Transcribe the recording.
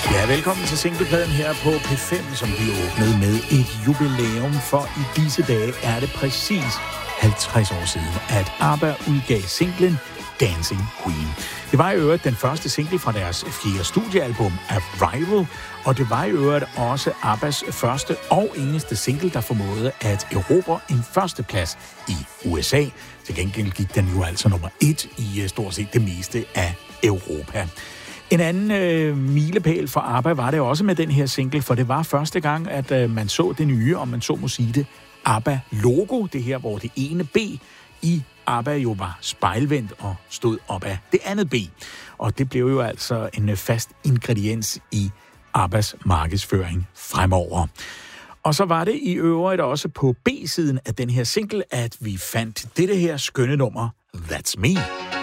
Ja, velkommen til singlepladen her på P5, som vi åbnede med et jubilæum, for i disse dage er det præcis 50 år siden, at ABBA udgav singlen Dancing Queen. Det var i øvrigt den første single fra deres 4. studiealbum Arrival, og det var i øvrigt også ABBAs første og eneste single, der formåede at erobre en førsteplads i USA. Til gengæld gik den jo altså nummer 1 i stort set det meste af Europa. En anden milepæl for ABBA var det også med den her single, for det var første gang, at man så det nye, om man så må sige det, ABBA-logo, det her, hvor det ene B i ABBA jo var spejlvendt og stod op af det andet B. Og det blev jo altså en fast ingrediens i ABBAs markedsføring fremover. Og så var det i øvrigt også på B-siden af den her single, at vi fandt dette her skønne nummer, That's Me.